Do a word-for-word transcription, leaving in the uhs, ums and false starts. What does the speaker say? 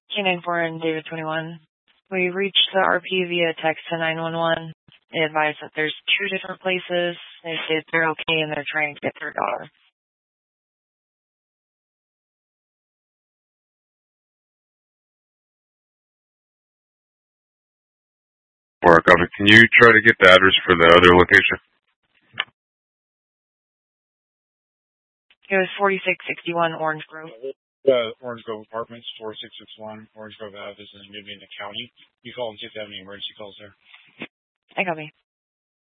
Canine four and David twenty-one. We reached the R P via text to nine one one. They advised that there's two different places. They say they're okay and they're trying to get their daughter. Or copy. Can you try to get the address for the other location? It was forty-six sixty-one Orange Grove. Uh, Orange Grove Apartments, four six six one, Orange Grove Ave is in Nubiana County. You call them if you have any emergency calls there. I copy.